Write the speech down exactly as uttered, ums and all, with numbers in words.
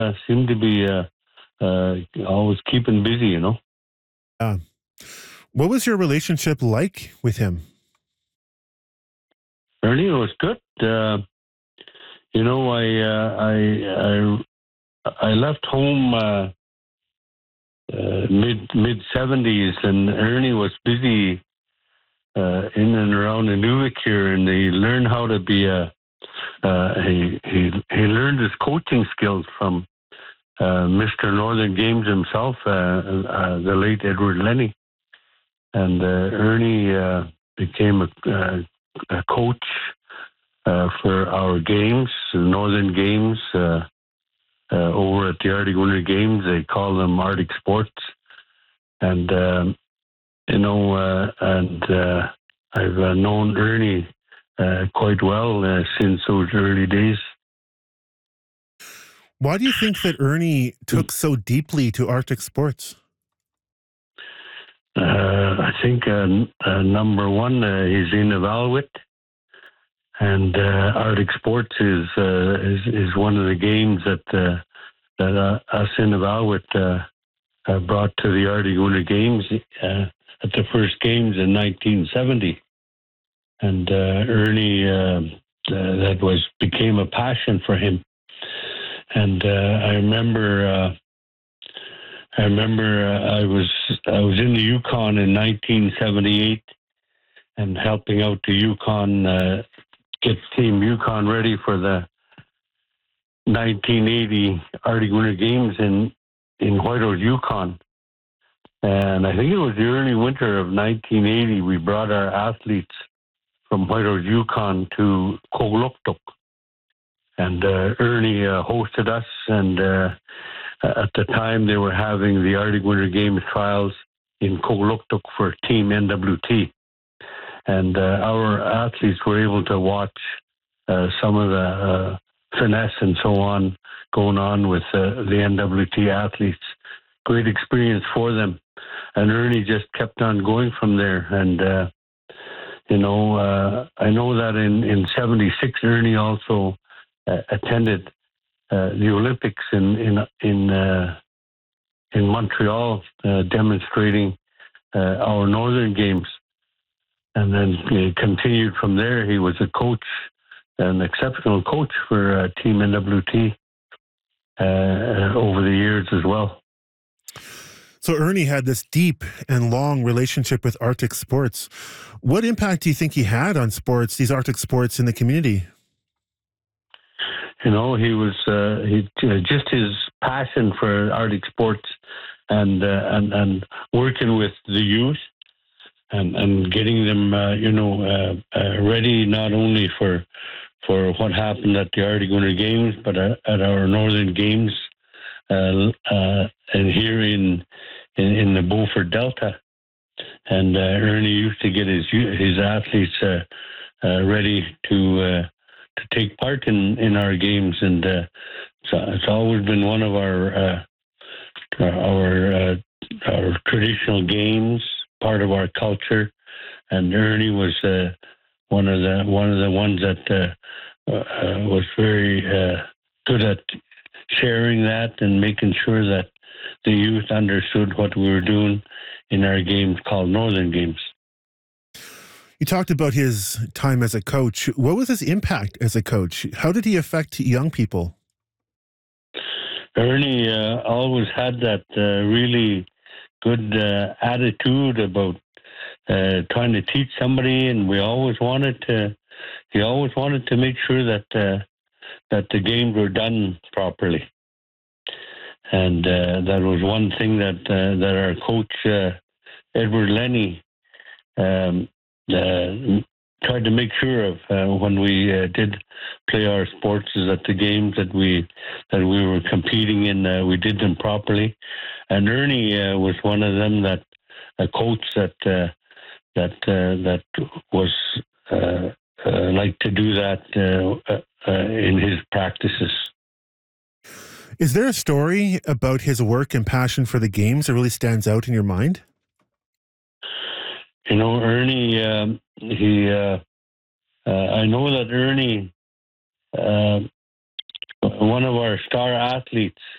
uh, seemed to be uh, uh, always keeping busy, you know. Uh, what was your relationship like with him? Ernie was good. Uh, you know, I uh, I I I left home uh, uh, mid mid seventies, and Ernie was busy uh, in and around Inuvik here, and he learned how to be a. Uh, he he he learned his coaching skills from uh, Mister Northern Games himself, uh, uh, the late Edward Lenny, and uh, Ernie uh, became a, uh, a coach uh, for our games, the Northern Games, uh, uh, over at the Arctic Winter Games. They call them Arctic Sports, and um, you know, uh, and uh, I've uh, known Ernie uh, quite well uh, since those early days. Why do you think that Ernie took so deeply to Arctic sports? Uh, I think uh, uh, number one, uh, he's in Iqaluit, and uh, Arctic Sports is, uh, is is one of the games that uh, that uh, us in Iqaluit uh, uh, brought to the Arctic Winter Games uh, at the first games in nineteen seventy, and uh, Ernie uh, uh, that was became a passion for him, and uh, I remember. Uh, I remember uh, I was I was in the Yukon in nineteen seventy-eight and helping out the Yukon uh, get Team Yukon ready for the nineteen eighty Arctic Winter Games in in Whitehorse, Yukon. And I think it was the early winter of nineteen eighty. We brought our athletes from Whitehorse, Yukon to Kogluktuk, and uh, Ernie uh, hosted us. And uh, at the time, they were having the Arctic Winter Games trials in Kogluktuk for Team N W T. And uh, our athletes were able to watch uh, some of the uh, finesse and so on going on with uh, the N W T athletes. Great experience for them. And Ernie just kept on going from there. And, uh, you know, uh, I know that in, in seventy-six, Ernie also uh, attended uh, the Olympics in, in, in, uh, in Montreal, uh, demonstrating uh, our Northern Games. And then he continued from there. He was a coach, an exceptional coach for uh, Team N W T uh, over the years as well. So Ernie had this deep and long relationship with Arctic sports. What impact do you think he had on sports, these Arctic sports in the community? You know, he was uh, he uh, just his passion for Arctic sports and uh, and and working with the youth. And, and getting them, uh, you know, uh, uh, ready not only for for what happened at the Arctic Winter Games, but uh, at our Northern Games, uh, uh, and here in, in in the Beaufort Delta. And uh, Ernie used to get his his athletes uh, uh, ready to uh, to take part in, in our games, and uh, so it's always been one of our uh, our uh, our traditional games, part of our culture, and Ernie was uh, one of the one of the ones that uh, uh, was very uh, good at sharing that and making sure that the youth understood what we were doing in our games called Northern Games. You talked about his time as a coach. What was his impact as a coach? How did he affect young people? Ernie uh, always had that uh, really good uh, attitude about uh, trying to teach somebody, and we always wanted to. He always wanted to make sure that uh, that the games were done properly, and uh, that was one thing that uh, that our coach uh, Edward Lenny um, uh, tried to make sure of uh, when we uh, did play our sports, is that the games that we that we were competing in, uh, we did them properly. And Ernie uh, was one of them, that a coach that uh, that uh, that was uh, uh, like to do that uh, uh, in his practices. Is there a story about his work and passion for the games that really stands out in your mind? You know, Ernie, um, he, uh, uh, I know that Ernie, uh, one of our star athletes,